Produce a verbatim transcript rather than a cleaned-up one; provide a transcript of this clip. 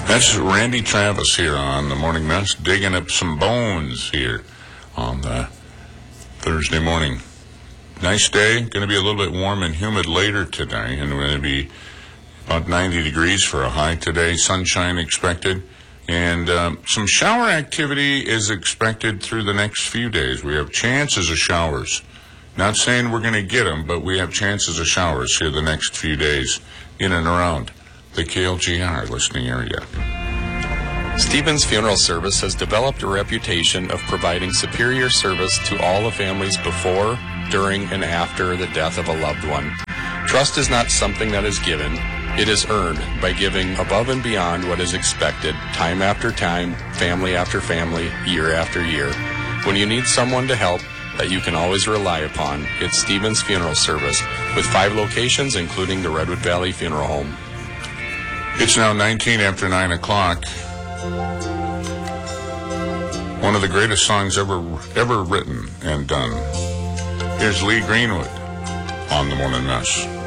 That's Randy Travis here on the Morning Mess, digging up some bones here on the Thursday morning. Nice day. Going to be a little bit warm and humid later today, and we're going to be about ninety degrees for a high today. Sunshine expected, and um, some shower activity is expected through the next few days. We have chances of showers. Not saying we're going to get them, but we have chances of showers here the next few days in and around the K L G R listening area. Stevens Funeral Service has developed a reputation of providing superior service to all the families before, during, and after the death of a loved one. Trust is not something that is given. It is earned by giving above and beyond what is expected, time after time, family after family, year after year. When you need someone to help that you can always rely upon, it's Stevens Funeral Service, with five locations, including the Redwood Valley Funeral Home. It's now nineteen after nine o'clock. One of the greatest songs ever ever written and done. Here's Lee Greenwood on the Morning Mess.